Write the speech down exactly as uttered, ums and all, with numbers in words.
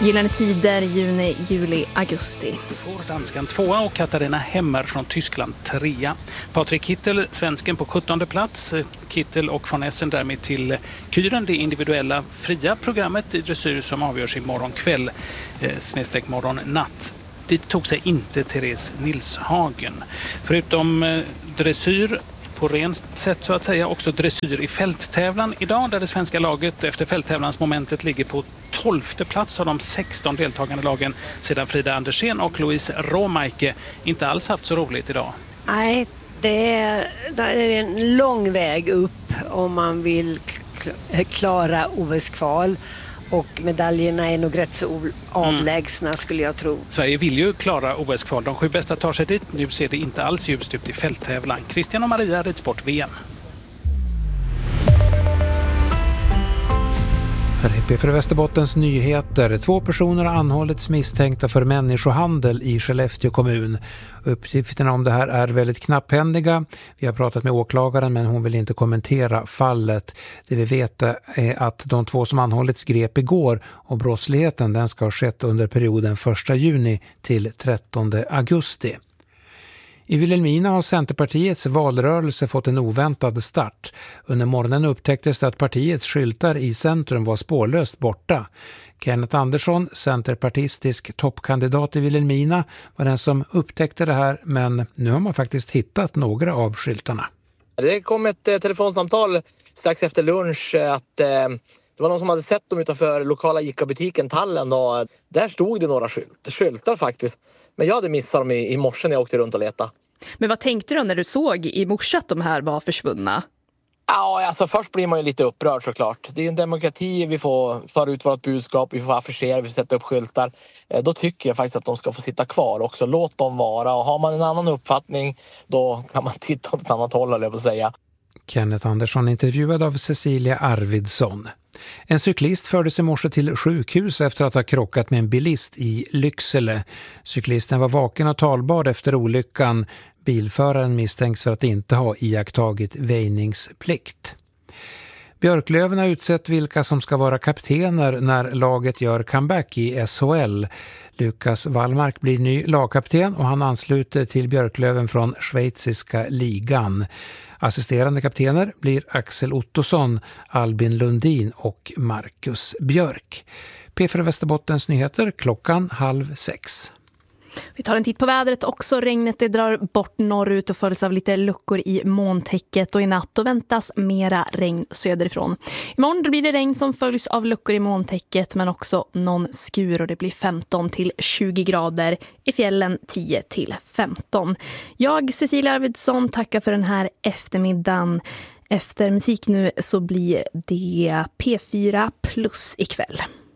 Gyllene tider, juni, juli, augusti. Du får danskan tvåa och Katarina Hemmer från Tyskland trea. Patrik Kittel, svensken på sjuttonde plats. Kittel och von Essen därmed till Kyren, det individuella fria programmet i dressyr som avgörs imorgon kväll, eh, snedstreck morgon natt. Dit tog sig inte Therese Nilshagen. Förutom eh, dressyr på rent sätt så att säga också dressyr i fälttävlan idag, där det svenska laget efter fälttävlansmomentet ligger på tolfte plats av de sexton deltagande lagen sedan Frida Andersén och Louise Råmaike inte alls haft så roligt idag. Nej, det är, det är en lång väg upp om man vill klara O S-kval. Och medaljerna är nog rätt så avlägsna mm. skulle jag tro. Sverige vill ju klara O S-kval. De sju bästa tar sig dit. Nu ser det inte alls ljust ut i fälttävlan. Christian och Maria, Ridsport V M. Här är P fyra Västerbottens nyheter. Två personer har anhållits misstänkta för människohandel i Skellefteå kommun. Uppgifterna om det här är väldigt knapphändiga. Vi har pratat med åklagaren men hon vill inte kommentera fallet. Det vi vet är att de två som anhållits grep igår och brottsligheten den ska ha skett under perioden första juni till trettonde augusti. I Vilhelmina har Centerpartiets valrörelse fått en oväntad start. Under morgonen upptäcktes det att partiets skyltar i centrum var spårlöst borta. Kenneth Andersson, centerpartistisk toppkandidat i Vilhelmina, var den som upptäckte det här, men nu har man faktiskt hittat några av skyltarna. Det kom ett eh, telefonsamtal strax efter lunch att eh, det var någon som hade sett dem utanför lokala ICA-butiken Tallen och där stod det några skylt, skyltar faktiskt. Men jag hade missat dem i, i morse när jag åkte runt och letade. Men vad tänkte du när du såg i morse att de här var försvunna? Ja, alltså först blir man ju lite upprörd såklart. Det är en demokrati, vi får föra ut vårt budskap, vi får affischera, vi får sätta upp skyltar. Då tycker jag faktiskt att de ska få sitta kvar också. Låt dem vara, och har man en annan uppfattning då kan man titta åt ett annat håll, eller jag vill säga. Kenneth Andersson intervjuad av Cecilia Arvidsson. En cyklist fördes i morse till sjukhus efter att ha krockat med en bilist i Lycksele. Cyklisten var vaken och talbar efter olyckan. Bilföraren misstänks för att inte ha iakttagit väjningsplikt. Björklöven har utsett vilka som ska vara kaptener när laget gör comeback i S H L. Lukas Wallmark blir ny lagkapten och han ansluter till Björklöven från schweiziska ligan. Assisterande kaptener blir Axel Ottosson, Albin Lundin och Marcus Björk. P fyra Västerbottens nyheter klockan halv sex. Vi tar en titt på vädret också. Regnet det drar bort norrut och följs av lite luckor i molntäcket, och i natt då väntas mera regn söderifrån. Imorgon då blir det regn som följs av luckor i molntäcket men också någon skur, och det blir femton till tjugo grader, i fjällen tio till femton. Jag, Cecilia Arvidsson, tackar för den här eftermiddagen. Efter musik nu så blir det P fyra plus ikväll.